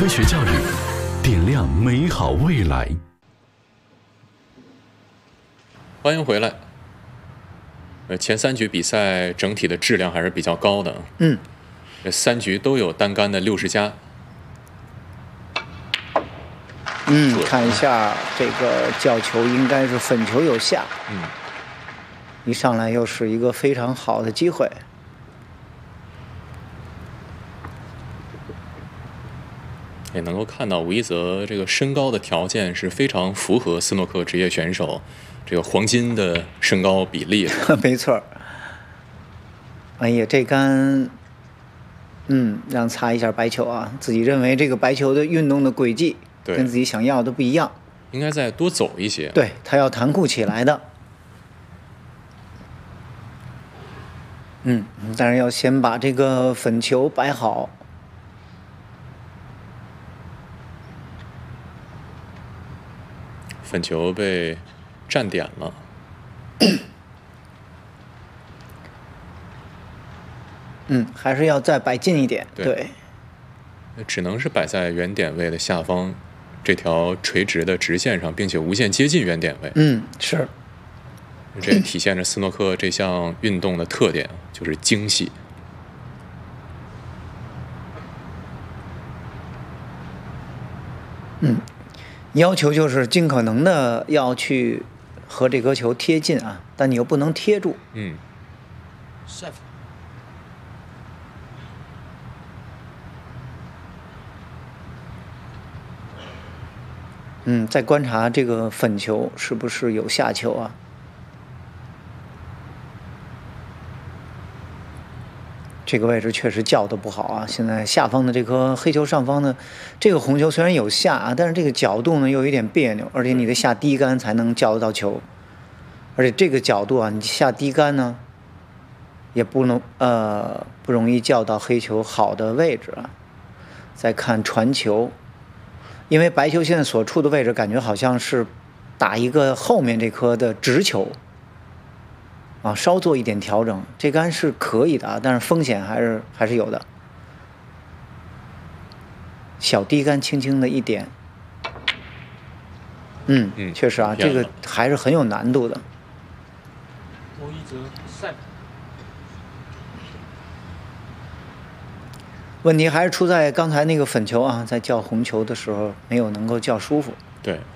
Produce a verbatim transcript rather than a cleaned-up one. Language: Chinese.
学教育，点亮美好未来。 欢迎回来。呃，前三局比赛整体的质量还是比较高的。 嗯， 这三局都有单杆的六十加。 嗯，看一下这个角球应该是粉球有下。 嗯， 一上来又是一个非常好的机会。 也能够看到吴一泽这个身高的条件是非常符合斯诺克职业选手这个黄金的身高比例的。 没错。哎呀，这杆，嗯，让擦一下白球啊，自己认为这个白球的运动的轨迹跟自己想要的不一样， 应该再多走一些。 对，他要弹库起来的。嗯，当然要先把这个粉球摆好。 粉球被占点了。 嗯，还是要再摆近一点。 对， 对只能是摆在原点位的下方这条垂直的直线上，并且无限接近原点位。 嗯，是。 这也体现着斯诺克这项运动的特点，就是精细。 嗯。要求就是尽可能的要去和这颗球贴近啊，但你又不能贴住。 嗯。 嗯，再观察这个粉球是不是有下球啊？这个位置确实叫的不好啊！现在下方的这颗黑球上方的这个红球虽然有下啊，但是这个角度呢又有点别扭，而且你得下低杆才能叫得到球，而且这个角度啊，你下低杆呢也不能呃不容易叫到黑球好的位置啊。再看传球，因为白球现在所处的位置感觉好像是打一个后面这颗的直球。啊，稍做一点调整，这杆是可以的啊，但是风险还是还是有的。小低杆轻轻的一点，嗯， 嗯确实啊，这个还是很有难度的。 吴一泽赛。 问题还是出在刚才那个粉球啊，在叫红球的时候没有能够叫舒服。 对，